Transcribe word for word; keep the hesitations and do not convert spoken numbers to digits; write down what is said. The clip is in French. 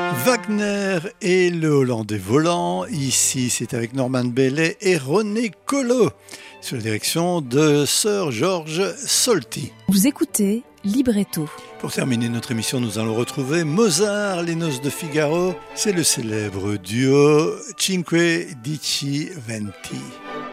Wagner et le Hollandais volant, ici c'est avec Norman Bailey et René Collot, sous la direction de Sir George Solti. Vous écoutez Libretto. Pour terminer notre émission, nous allons retrouver Mozart, les Noces de Figaro, c'est le célèbre duo Cinque Dieci Venti.